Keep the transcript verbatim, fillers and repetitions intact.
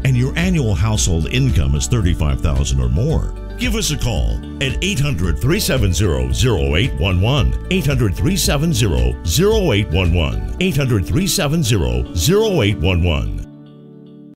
and your annual household income is thirty-five thousand dollars or more, give us a call at eight hundred, three seven zero, zero eight one one, eight hundred, three seven zero, zero eight one one, eight hundred, three seven zero, zero eight one one.